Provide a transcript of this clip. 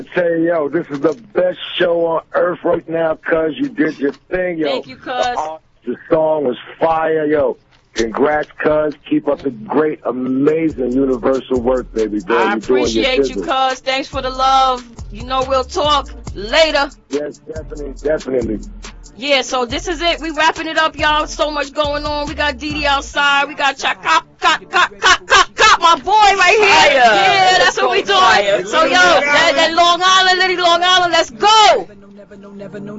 Say, yo, this is the best show on earth right now, cuz you did your thing, yo. Thank you, cuz. The song was fire, yo. Congrats, cuz. Keep up the great, amazing universal work, baby girl. I appreciate you, cuz. Thanks for the love. You know, we'll talk later. Yes, definitely. Yeah, so this is it. We wrapping it up, y'all. So much going on. We got Didi outside. We got Chakop.